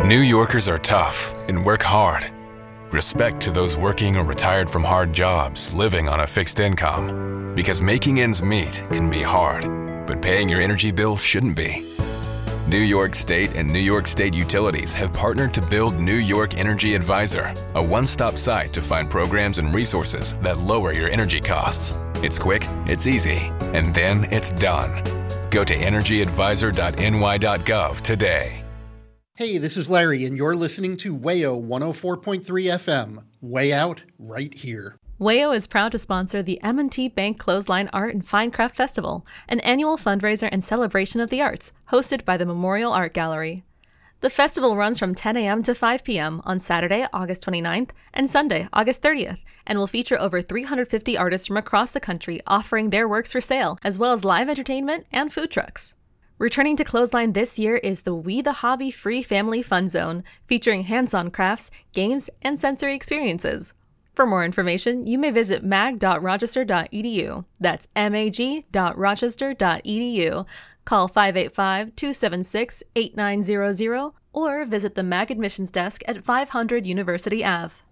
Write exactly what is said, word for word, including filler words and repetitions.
New Yorkers are tough and work hard. Respect to those working or retired from hard jobs, living on a fixed income. Because making ends meet can be hard, but paying your energy bill shouldn't be. New York State and New York State Utilities have partnered to build New York Energy Advisor, a one-stop site to find programs and resources that lower your energy costs. It's quick, it's easy, and then it's done. Go to energy advisor dot n y dot gov today. Hey, this is Larry, and you're listening to Wayo one oh four point three F M. Way out, right here. Wayo is proud to sponsor the M and T Bank Clothesline Art and Fine Craft Festival, an annual fundraiser and celebration of the arts, hosted by the Memorial Art Gallery. The festival runs from ten a.m. to five p.m. on Saturday, August twenty-ninth, and Sunday, August thirtieth, and will feature over three hundred fifty artists from across the country offering their works for sale, as well as live entertainment and food trucks. Returning to Clothesline this year is the We the Hobby Free Family Fun Zone, featuring hands-on crafts, games, and sensory experiences. For more information, you may visit mag dot rochester dot e d u. That's mag dot rochester dot e d u. Call five eight five, two seven six, eight nine zero zero or visit the M A G admissions desk at five hundred University Avenue.